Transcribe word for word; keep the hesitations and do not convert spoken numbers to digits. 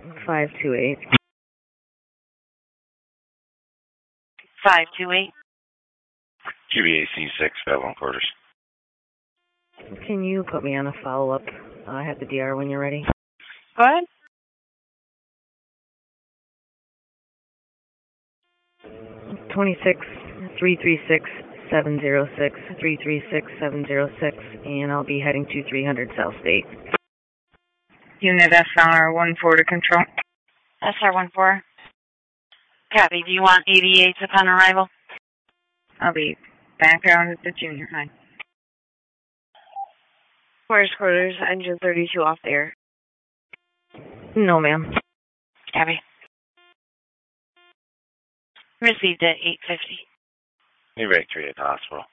five two eight. five two eight. Q B A C six, Babylon Quarters. Can you put me on a follow-up? I have the D R when you're ready. Go ahead. twenty-six three three six seven zero six, three three six seven zero six, and I'll be heading to three hundred South State. Unit S R one four to control. S R one four. Copy. Do you want eighty-eights upon arrival? I'll be back out at the junior high. Quarters, quarters, engine thirty-two off the air. No, ma'am. Copy. Received at eight fifty. Evacuate at the hospital.